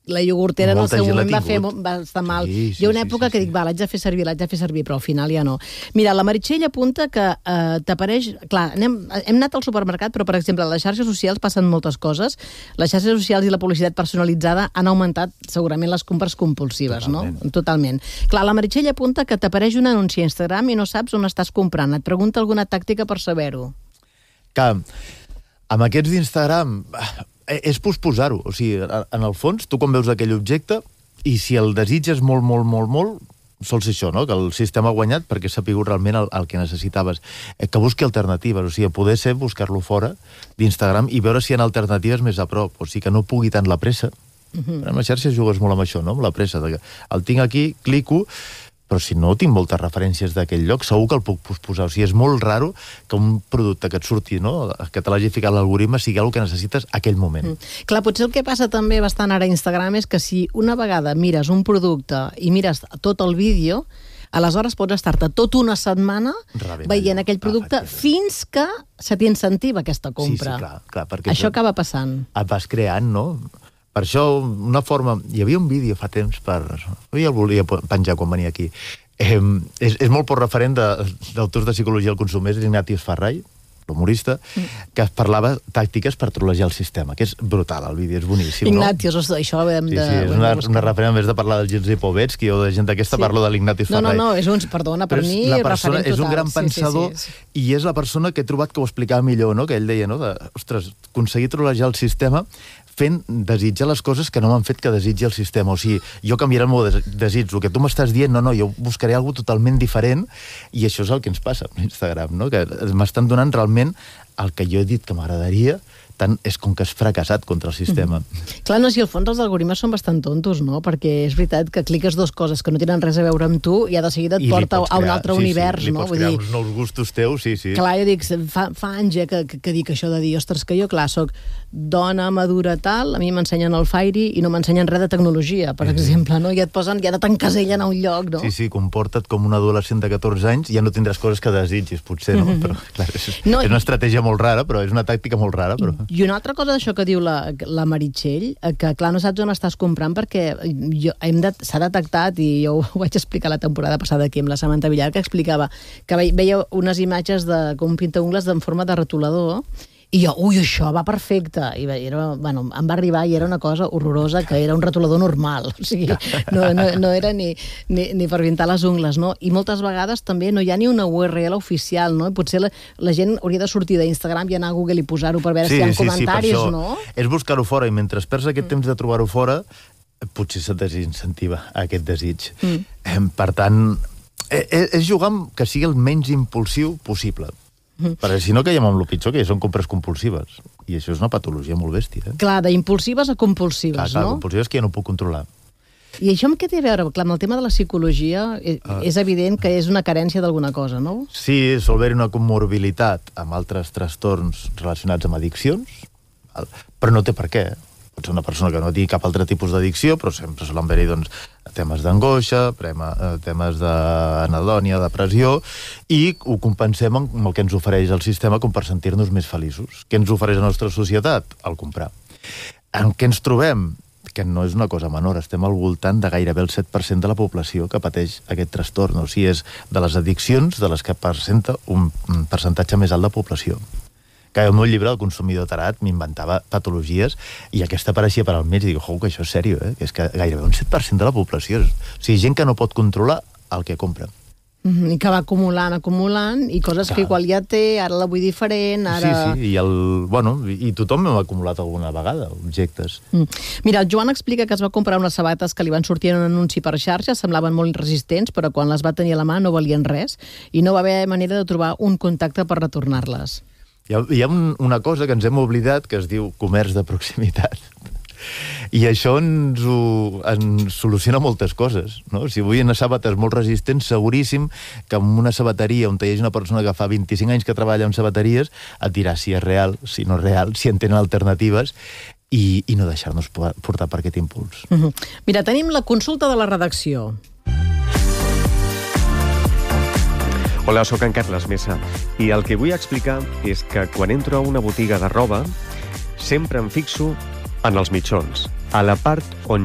la iogurtera en el Molta seu gent l'ha moment va estar mal. Hi ha una època que dic, va, l'haig de fer servir, però al final ja no. Mira, la Meritxell apunta que t'apareix... Clar, hem anat al supermercat, però, per exemple, a les xarxes socials passen moltes coses. Les xarxes socials i la publicitat personalitzada han augmentat segurament les compres compulsives, no? Totalment. Clar, la Meritxell apunta que t'apareix un anunci a Instagram i no saps on estàs comprant. Et pregunta alguna tàctica per saber-ho. Que amb aquests d'Instagram és posposar-ho. O sigui, en el fons, tu quan veus aquell objecte, i si el desitges molt, molt, molt, molt, sol ser això, no? Que el sistema ha guanyat perquè s'ha sapigut realment el que necessitaves. Que busqui alternatives, o sigui, poder ser buscar-lo fora d'Instagram i veure si hi ha alternatives més a prop, o sigui, que no pugui tant la pressa. En les xarxes jugues molt amb això, no? Amb la pressa. El tinc aquí, clico, però si no tinc moltes referències d'aquell lloc, segur que el puc posposar. O sigui, és molt raro que un producte que et surti, no? Que te l'hagi ficat l'algoritme, sigui alguna que necessites aquell moment. Clar, potser el que passa també bastant ara a Instagram és que si una vegada mires un producte i mires tot el vídeo, aleshores pots estar-te tota una setmana veient aquell producte fins que se t'incentiva aquesta compra. Sí, clar, perquè això acaba passant. Et vas creant, no? Per això, una forma... Hi havia un vídeo fa temps jo el volia penjar quan venia aquí. És molt poc referent d'autors de psicologia del consum. És Ignatius Farray, l'humorista, que parlava tàctiques per trolejar el sistema, que és brutal, el vídeo, és boníssim, no? Ignatius, això ho hem de... Sí, és una referent, en vez de parlar del Jerzy Povetsky o de gent d'aquesta, parlo de l'Ignatius Farray. No, és un, perdona, per mi, referent total. És un gran pensador i és la persona que he trobat que ho explicava millor, no? Que ell deia, no? Ostres, aconseguir trolejar el sistema fent desitjar les coses que no m'han fet que desitgi el sistema. O sigui, jo canviaré el meu desig. El que tu m'estàs dient, no, jo buscaré alguna totalment diferent, i això és el que ens passa amb Instagram, no? Que m'estan donant realment el que jo he dit que m'agradaria, tant és com que has fracassat contra el sistema. Clar, no, si al fons els algoritmes són bastant tontos, no? Perquè és veritat que cliques dues coses que no tenen res a veure amb tu i de seguida et porta a un altre univers, no? Li pots crear uns nous gustos teus, sí. Clar, jo dic, fa anys que dic això de dir, ostres, que jo, clar, soc dona madura tal, a mi m'ensenyen el Fairy i no m'ensenyen res de tecnologia, per exemple, no? I et posen, ja t'encasellen a un lloc, no? Sí, comporta't com un adolescent de 14 anys, ja no tindràs coses que desitgis, potser, no? Però, clar, és una estratègia molt rara, però és una tàctica molt rara, però... I una altra cosa d'això que diu la Meritxell, que clar, no saps on estàs comprant perquè s'ha detectat, i jo ho vaig explicar la temporada passada aquí amb la Samantha Villar, que explicava que veia unes imatges com un pintaungles en forma de retolador, i jo, això va perfecte, i em va arribar i era una cosa horrorosa, que era un retolador normal, o sigui, no era ni per pintar les ungles, no? I moltes vegades també no hi ha ni una URL oficial, no? I potser la gent hauria de sortir d'Instagram i anar a Google i posar-ho per veure si hi ha comentaris, no? És buscar-ho fora, i mentre perds aquest temps de trobar-ho fora, potser se desincentiva aquest desig. Per tant, és jugar amb que sigui el menys impulsiu possible. Perquè si no caiem amb el pitjor, que són compres compulsives. I això és una patologia molt bèstia. Clar, d'impulsives a compulsives, no? Clar, compulsives que ja no puc controlar. I això amb què té a veure? Clar, amb el tema de la psicologia és evident que és una carència d'alguna cosa, no? Sí, sol haver-hi una comorbilitat amb altres trastorns relacionats amb addiccions, però no té per què. Pot ser una persona que no tingui cap altre tipus d'addicció, però sempre solen haver-hi temes d'angoixa, temes d'anhedònia, depressió, i ho compensem amb el que ens ofereix el sistema com per sentir-nos més feliços. Què ens ofereix la nostra societat? El comprar. En què ens trobem? Que no és una cosa menor, estem al voltant de gairebé el 7% de la població que pateix aquest trastorn. O sigui, és de les addiccions de les que presenta un percentatge més alt de població. Que el meu llibre, El consumidor tarat, m'inventava patologies, i aquesta apareixia per al mig, i dic, que això és sèrio, que és que gairebé un 7% de la població. O sigui, gent que no pot controlar el que compra. I que va acumulant, i coses que igual ja té, ara la vull diferent, ara... Sí, i tothom m'ha acumulat alguna vegada, objectes. Mira, el Joan explica que es va comprar unes sabates que li van sortir en un anunci per xarxa, semblaven molt resistents, però quan les va tenir a la mà no valien res, i no va haver manera de trobar un contacte per retornar-les. Hi ha una cosa que ens hem oblidat que es diu comerç de proximitat. I això ens soluciona moltes coses, no? Si vull unes sabates molt resistents, seguríssim que en una sabateria on hi hagi una persona que fa 25 anys que treballa en sabateries et dirà si és real, si no és real, si en tenen alternatives, i no deixar-nos portar per aquest impuls. Mira, tenim la consulta de la redacció. Hola, sóc en Carles Mesa, i el que vull explicar és que quan entro a una botiga de roba sempre em fixo en els mitjons, a la part on